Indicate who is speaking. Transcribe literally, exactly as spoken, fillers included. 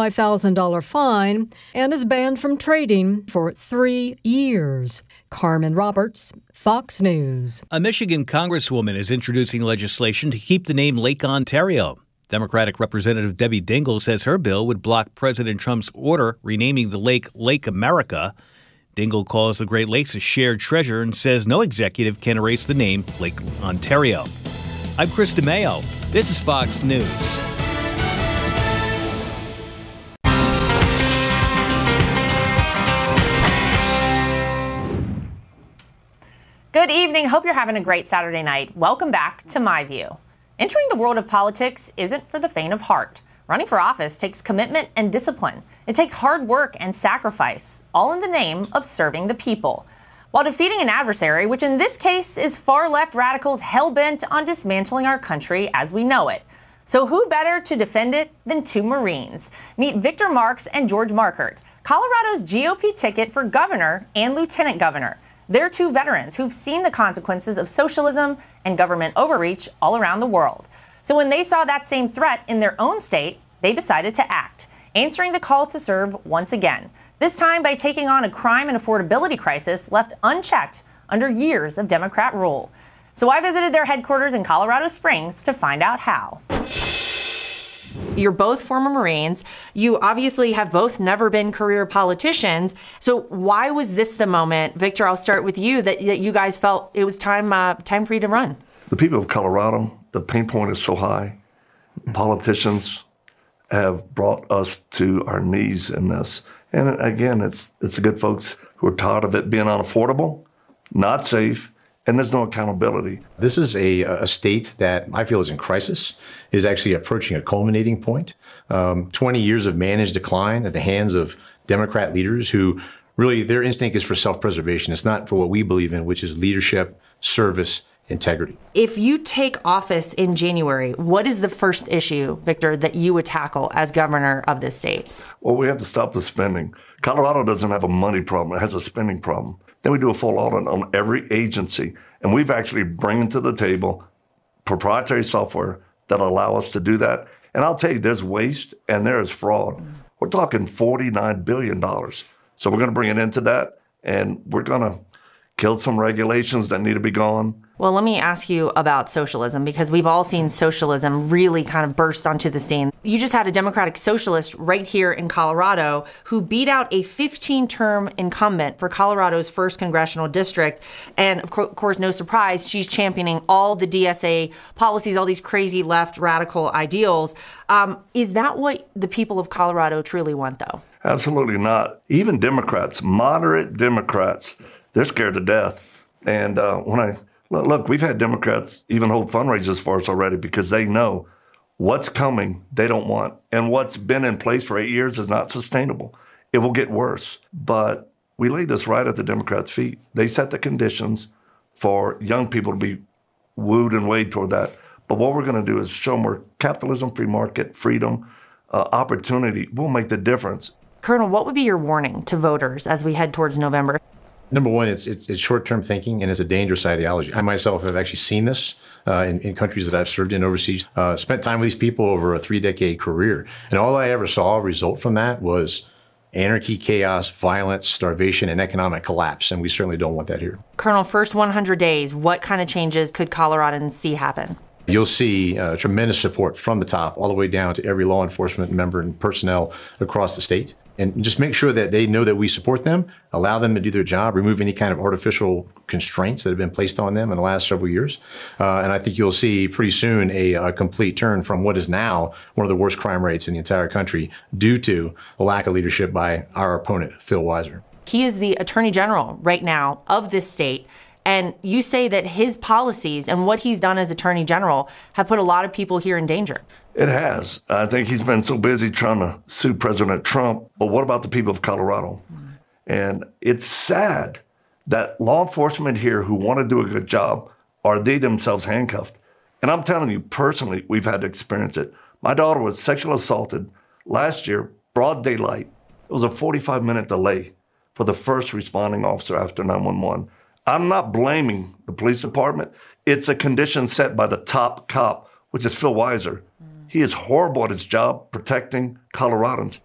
Speaker 1: twenty-five thousand dollars fine and is banned from trading for three years. Carmen Roberts, Fox News.
Speaker 2: A Michigan congresswoman is introducing legislation to keep the name Lake Ontario. Democratic Representative Debbie Dingell says her bill would block President Trump's order renaming the lake Lake America. Dingell calls the Great Lakes a shared treasure and says no executive can erase the name Lake Ontario. I'm Chris DeMayo. This is Fox News.
Speaker 3: Good evening. Hope you're having a great Saturday night. Welcome back to My View. Entering the world of politics isn't for the faint of heart. Running for office takes commitment and discipline. It takes hard work and sacrifice, all in the name of serving the people, while defeating an adversary, which in this case is far-left radicals hell-bent on dismantling our country as we know it. So who better to defend it than two Marines? Meet Victor Marx and George Markert, Colorado's G O P ticket for governor and lieutenant governor. They're two veterans who've seen the consequences of socialism and government overreach all around the world. So when they saw that same threat in their own state, they decided to act, answering the call to serve once again, this time by taking on a crime and affordability crisis left unchecked under years of Democrat rule. So I visited their headquarters in Colorado Springs to find out how. You're both former Marines. You obviously have both never been career politicians. So why was this the moment, Victor, I'll start with you, that, that you guys felt it was time, uh, time for you to run?
Speaker 4: The people of Colorado, the pain point is so high. Politicians have brought us to our knees in this. And again, it's it's the good folks who are tired of it being unaffordable, not safe, and there's no accountability.
Speaker 5: This is a, a state that I feel is in crisis, is actually approaching a culminating point. Um, twenty years of managed decline at the hands of Democrat leaders who really, their instinct is for self-preservation. It's not for what we believe in, which is leadership, service, integrity.
Speaker 3: If you take office in January, what is the first issue, Victor, that you would tackle as governor of this state?
Speaker 4: Well, we have to stop the spending. Colorado doesn't have a money problem. It has a spending problem. Then we do a full audit on every agency, and we've actually bringing to the table proprietary software that allow us to do that. And I'll tell you, there's waste and there is fraud. We're talking forty-nine billion dollars. So we're going to bring it into that, and we're going to kill some regulations that need to be gone.
Speaker 3: Well, let me ask you about socialism, because we've all seen socialism really kind of burst onto the scene. You just had a Democratic socialist right here in Colorado who beat out a fifteen-term incumbent for Colorado's first congressional district. And of course, no surprise, she's championing all the D S A policies, all these crazy left radical ideals. Um, is that what the people of Colorado truly want, though?
Speaker 4: Absolutely not. Even Democrats, moderate Democrats, they're scared to death. And uh, when I Look, we've had Democrats even hold fundraisers for us already because they know what's coming they don't want. And what's been in place for eight years is not sustainable. It will get worse. But we lay this right at the Democrats' feet. They set the conditions for young people to be wooed and weighed toward that. But what we're going to do is show them where capitalism, free market, freedom, uh, opportunity will make the difference.
Speaker 3: Colonel, what would be your warning to voters as we head towards November?
Speaker 5: Number one, it's, it's, it's short-term thinking, and it's a dangerous ideology. I myself have actually seen this uh, in, in countries that I've served in overseas, uh, spent time with these people over a three-decade career. And all I ever saw result from that was anarchy, chaos, violence, starvation, and economic collapse. And we certainly don't want that here.
Speaker 3: Colonel, first one hundred days, what kind of changes could Coloradans see happen?
Speaker 5: You'll see uh, tremendous support from the top all the way down to every law enforcement member and personnel across the state. And just make sure that they know that we support them, allow them to do their job, remove any kind of artificial constraints that have been placed on them in the last several years. Uh, and I think you'll see pretty soon a, a complete turn from what is now one of the worst crime rates in the entire country due to the lack of leadership by our opponent, Phil Weiser.
Speaker 3: He is the Attorney General right now of this state. And you say that his policies and what he's done as Attorney General have put a lot of people here in danger.
Speaker 4: It has. I think he's been so busy trying to sue President Trump. But what about the people of Colorado? Mm. And it's sad that law enforcement here who want to do a good job are they themselves handcuffed. And I'm telling you, personally, we've had to experience it. My daughter was sexually assaulted last year, broad daylight. It was a forty-five minute delay for the first responding officer after nine one one. I'm not blaming the police department. It's a condition set by the top cop, which is Phil Weiser. Mm. He is horrible at his job protecting Coloradans.